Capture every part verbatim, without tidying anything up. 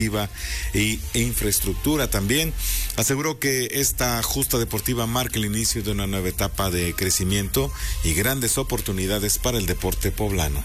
e infraestructura. También aseguró que esta justa deportiva marca el inicio de una nueva etapa de crecimiento y grandes oportunidades para el deporte poblano.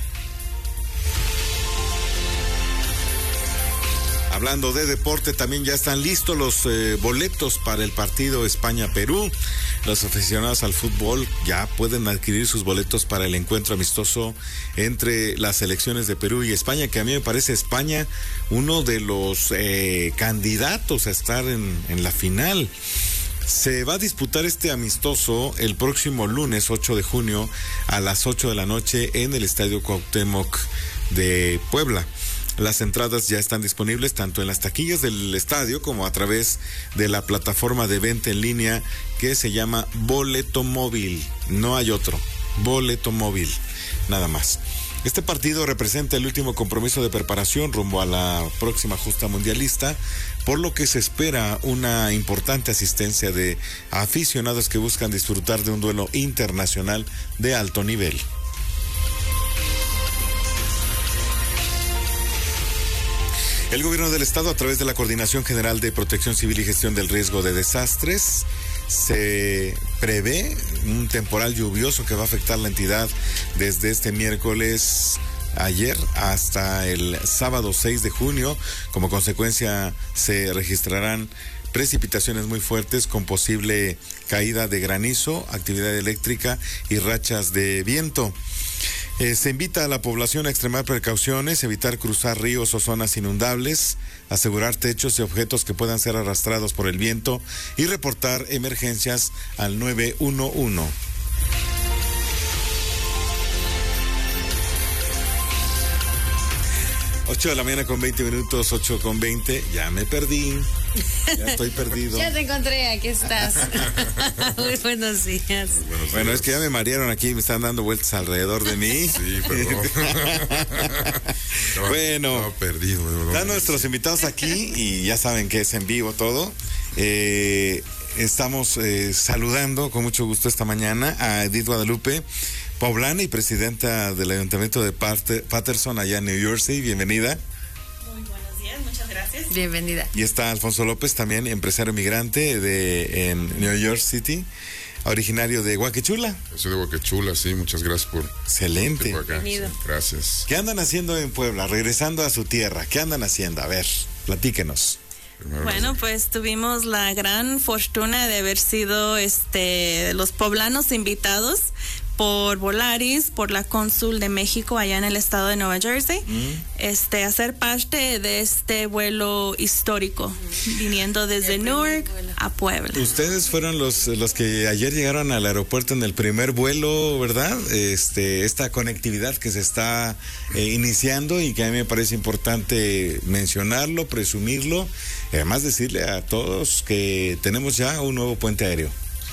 Hablando de deporte, también ya están listos los eh, boletos para el partido España-Perú. Los aficionados al fútbol ya pueden adquirir sus boletos para el encuentro amistoso entre las selecciones de Perú y España, que a mí me parece España uno de los eh, candidatos a estar en, en la final. Se va a disputar este amistoso el próximo lunes ocho de junio a las ocho de la noche en el Estadio Cuauhtémoc de Puebla. Las entradas ya están disponibles tanto en las taquillas del estadio como a través de la plataforma de venta en línea que se llama Boleto Móvil. No hay otro, Boleto Móvil, nada más. Este partido representa el último compromiso de preparación rumbo a la próxima justa mundialista, por lo que se espera una importante asistencia de aficionados que buscan disfrutar de un duelo internacional de alto nivel. El gobierno del estado, a través de la Coordinación General de Protección Civil y Gestión del Riesgo de Desastres, se prevé un temporal lluvioso que va a afectar la entidad desde este miércoles ayer hasta el sábado seis de junio. Como consecuencia, se registrarán precipitaciones muy fuertes con posible caída de granizo, actividad eléctrica y rachas de viento. Eh, se invita a la población a extremar precauciones, evitar cruzar ríos o zonas inundables, asegurar techos y objetos que puedan ser arrastrados por el viento y reportar emergencias al nueve uno uno. ocho de la mañana con veinte minutos, ocho con veinte, ya me perdí, ya estoy perdido. Ya te encontré, aquí estás. Muy buenos días. Buenos bueno, días. Es que ya me marearon aquí, me están dando vueltas alrededor de mí. Sí, perdón. no, bueno, no, perdido. No, están nuestros invitados aquí y ya saben que es en vivo todo. Eh, estamos eh, saludando con mucho gusto esta mañana a Edith Guadalupe, poblana y presidenta del Ayuntamiento de Paterson, allá en New Jersey. Bienvenida. Muy buenos días, muchas gracias. Bienvenida. Y está Alfonso López, también empresario migrante de en New York City, originario de Huaquechula. Yo soy de Huaquechula, sí, muchas gracias por... Excelente. por acá. Sí, gracias. ¿Qué andan haciendo en Puebla? Regresando a su tierra, ¿qué andan haciendo? A ver, platíquenos. Primero bueno, pues tuvimos la gran fortuna de haber sido este los poblanos invitados por Volaris, por la cónsul de México allá en el estado de Nueva Jersey, mm. este, a ser parte de este vuelo histórico, mm. viniendo desde Newark a Puebla. Ustedes fueron los, los que ayer llegaron al aeropuerto en el primer vuelo, ¿verdad? Este, esta conectividad que se está eh, iniciando y que a mí me parece importante mencionarlo, presumirlo, y además decirle a todos que tenemos ya un nuevo puente aéreo.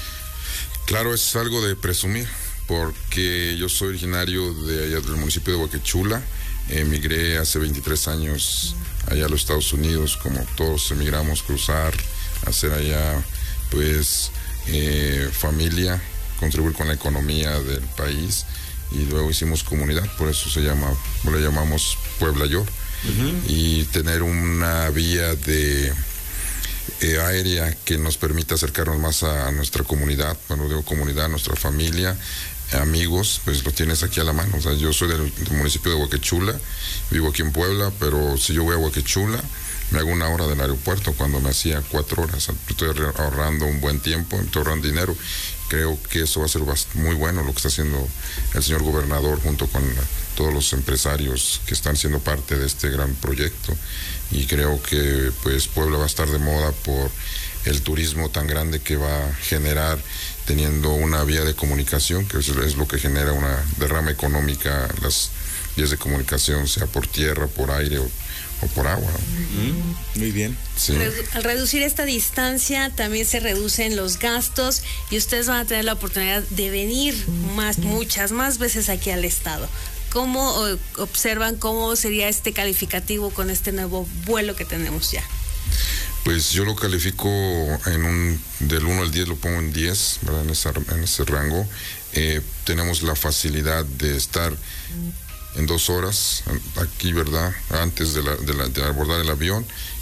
Claro, es algo de presumir, porque yo soy originario de allá del municipio de Huaquechula. Emigré hace veintitrés años allá a los Estados Unidos, como todos emigramos, cruzar, hacer allá pues eh, familia, contribuir con la economía del país, y luego hicimos comunidad, por eso se llama, le llamamos Puebla York, uh-huh. y tener una vía de Eh, aérea que nos permita acercarnos más a, a nuestra comunidad, cuando digo comunidad, nuestra familia, amigos, pues lo tienes aquí a la mano. O sea, yo soy del, del municipio de Huaquechula, vivo aquí en Puebla, pero si yo voy a Huaquechula, me hago una hora del aeropuerto cuando me hacía cuatro horas. Estoy ahorrando un buen tiempo, estoy ahorrando dinero. Creo que eso va a ser muy bueno lo que está haciendo el señor gobernador junto con la, todos los empresarios que están siendo parte de este gran proyecto, y creo que pues Puebla va a estar de moda por el turismo tan grande que va a generar teniendo una vía de comunicación, que es, es lo que genera una derrama económica, las vías de comunicación, sea por tierra, por aire o, o por agua. Mm, muy bien. Sí. Al reducir esta distancia también se reducen los gastos y ustedes van a tener la oportunidad de venir más, muchas más veces aquí al estado. ¿Cómo observan cómo sería este calificativo con este nuevo vuelo que tenemos ya? Pues yo lo califico en un, del uno al diez lo pongo en diez, ¿verdad? En, esa, en ese rango. Eh, tenemos la facilidad de estar en dos horas aquí, ¿verdad? Antes de, la, de, la, de abordar el avión